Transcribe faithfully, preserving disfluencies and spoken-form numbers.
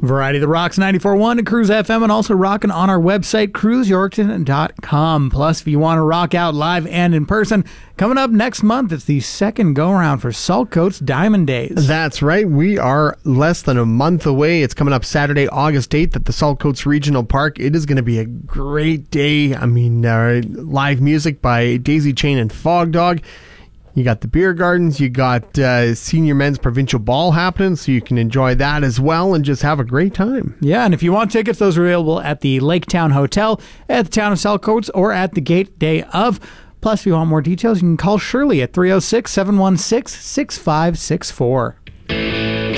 Variety the Rocks ninety-four point one to Cruise F M, and also rocking on our website, cruise yorkton dot com. Plus, if you want to rock out live and in person, coming up next month, it's the second go-around for Saltcoats Diamond Days. That's right. We are less than a month away. It's coming up Saturday, August eighth at the Saltcoats Regional Park. It is going to be a great day. I mean, uh, live music by Daisy Chain and Fog Dog. You got the beer gardens, you got uh, Senior Men's Provincial Ball happening, so you can enjoy that as well and just have a great time. Yeah, and if you want tickets, those are available at the Laketown Hotel, at the Town of Saltcoats, or at the gate day of. Plus, if you want more details, you can call Shirley at three oh six, seven one six, six five six four.